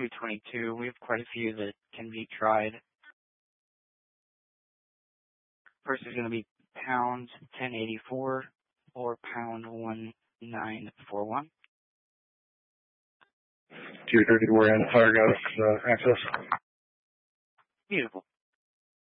222. We have quite a few that can be tried. First is going to be pound 1084 or pound 1941. 230, we're in. Fire got access. Beautiful.